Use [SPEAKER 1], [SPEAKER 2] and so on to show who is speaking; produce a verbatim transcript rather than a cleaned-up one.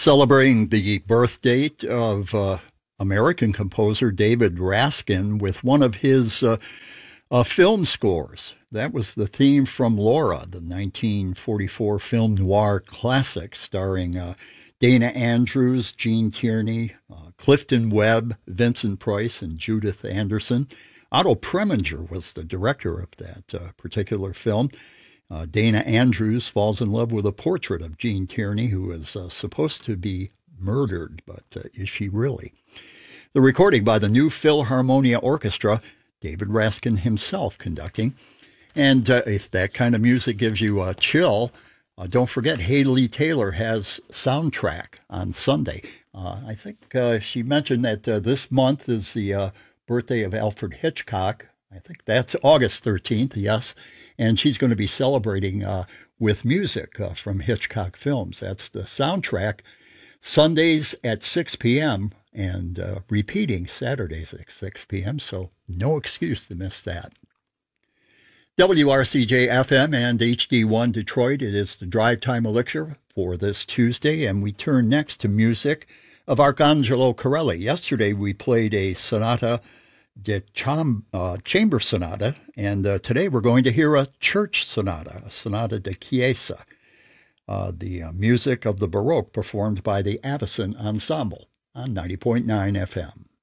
[SPEAKER 1] Celebrating the birth date of uh, American composer David Raskin with one of his uh, uh, film scores. That was the theme from Laura, the nineteen forty-four film noir classic starring uh, Dana Andrews, Gene Tierney, uh, Clifton Webb, Vincent Price, and Judith Anderson. Otto Preminger was the director of that uh, particular film. Uh, Dana Andrews falls in love with a portrait of Gene Tierney, who is uh, supposed to be murdered, but uh, is she really? The recording by the New Philharmonia Orchestra, David Raskin himself conducting. And uh, if that kind of music gives you a chill, uh, don't forget Haley Taylor has Soundtrack on Sunday. Uh, I think uh, she mentioned that uh, this month is the uh, birthday of Alfred Hitchcock. I think that's August thirteenth, yes. And she's going to be celebrating uh, with music uh, from Hitchcock films. That's the Soundtrack, Sundays at six p.m. and uh, repeating Saturdays at six p.m., so no excuse to miss that. W R C J F M and H D one Detroit, it is the Drive Time Elixir for this Tuesday, and we turn next to music of Arcangelo Corelli. Yesterday we played a sonata de cham, uh, chamber sonata, and uh, today we're going to hear a church sonata, a sonata de chiesa, uh, the uh, music of the Baroque performed by the Avicen Ensemble on ninety point nine F M.